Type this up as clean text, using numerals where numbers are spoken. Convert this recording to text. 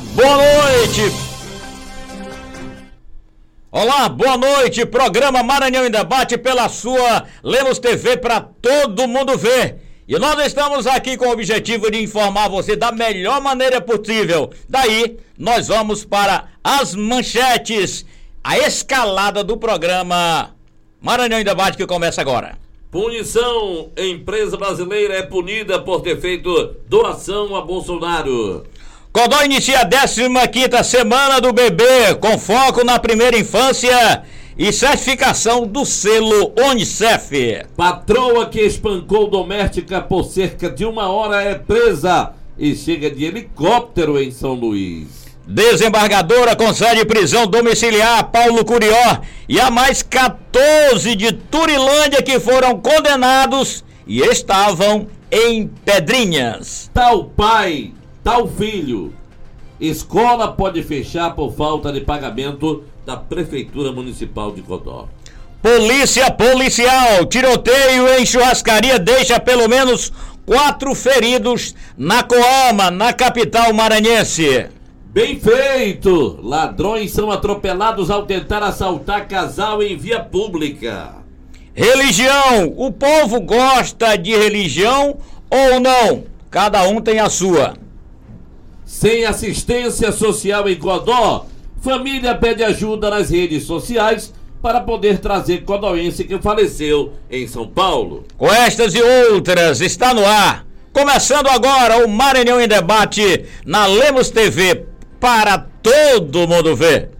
boa noite. Olá, boa noite. Programa Maranhão em Debate pela sua Lemos TV para todo mundo ver. E nós estamos aqui com o objetivo de informar você da melhor maneira possível. Daí, nós vamos para as manchetes, a escalada do programa Maranhão em Debate que começa agora. Punição: empresa brasileira é punida por ter feito doação a Bolsonaro. Codó inicia a 15ª semana do bebê, com foco na primeira infância e certificação do selo Unicef. Patroa que espancou doméstica por cerca de 1 hora é presa e chega de helicóptero em São Luís. Desembargadora concede prisão domiciliar a Paulo Curió e a mais 14 de Turilândia que foram condenados e estavam em Pedrinhas. Tal pai, tal filho. Escola pode fechar por falta de pagamento da Prefeitura Municipal de Codó. Polícia policial, tiroteio em churrascaria deixa pelo menos 4 feridos na Coama, na capital maranhense. Bem feito! Ladrões são atropelados ao tentar assaltar casal em via pública. Religião, o povo gosta de religião ou não? Cada um tem a sua. Sem assistência social em Codó, família pede ajuda nas redes sociais para poder trazer codóense que faleceu em São Paulo. Com estas e outras, está no ar. Começando agora o Maranhão em Debate na Lemos TV para todo mundo ver.